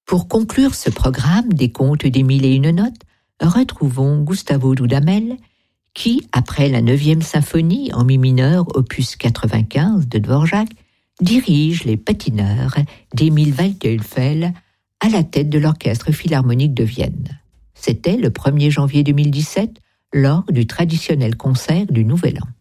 Pour conclure ce programme des contes des Mille et une notes, retrouvons Gustavo Dudamel, qui, après la 9e symphonie en mi mineur, opus 95 de Dvorak, dirige les patineurs d'Emil Waldteufel à la tête de l'Orchestre philharmonique de Vienne. C'était le 1er janvier 2017, lors du traditionnel concert du Nouvel An.